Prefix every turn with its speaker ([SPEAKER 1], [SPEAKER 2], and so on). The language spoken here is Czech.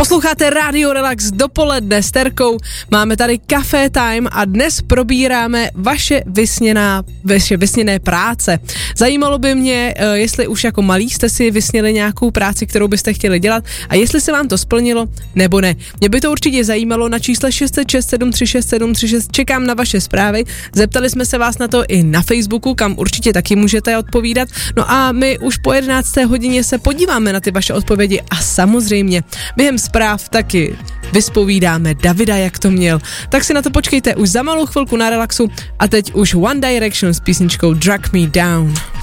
[SPEAKER 1] Posloucháte Radio Relax dopoledne s Terkou, máme tady Café Time a dnes probíráme vaše vysněné práce. Zajímalo by mě, jestli už jako malí jste si vysněli nějakou práci, kterou byste chtěli dělat a jestli se vám to splnilo nebo ne. Mě by to určitě zajímalo, na čísle 606 736 736 čekám na vaše zprávy, zeptali jsme se vás na to i na Facebooku, kam určitě taky můžete odpovídat, no a my už po 11. hodině se podíváme na ty vaše odpovědi a samozřejmě během zpráv taky vyspovídáme Davida, jak to měl. Tak si na to počkejte už za malou chvilku na Relaxu a teď už One Direction s písničkou Drag Me Down.